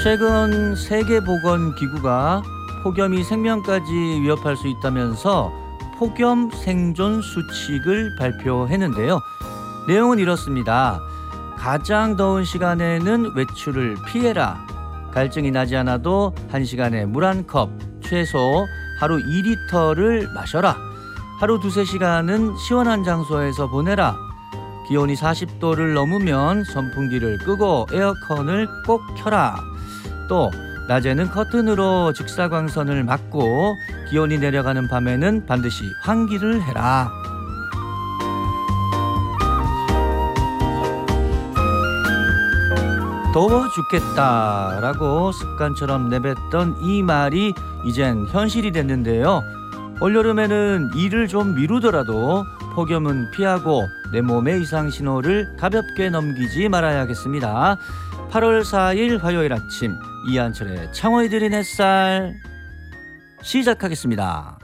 최근 세계보건기구가 폭염이 생명까지 위협할 수 있다면서 폭염 생존 수칙을 발표했는데요. 내용은 이렇습니다. 가장 더운 시간에는 외출을 피해라. 갈증이 나지 않아도 1시간에 물 한 컵, 최소 하루 2리터를 마셔라. 하루 2~3시간은 시원한 장소에서 보내라. 기온이 40도를 넘으면 선풍기를 끄고 에어컨을 꼭 켜라. 또 낮에는 커튼으로 직사광선을 막고 기온이 내려가는 밤에는 반드시 환기를 해라. 더워 죽겠다라고 습관처럼 내뱉던 이 말이 이젠 현실이 됐는데요. 올여름에는 일을 좀 미루더라도 폭염은 피하고 내 몸의 이상 신호를 가볍게 넘기지 말아야겠습니다. 8월 4일 화요일 아침 이한철의 창호이 들린 햇살 시작하겠습니다.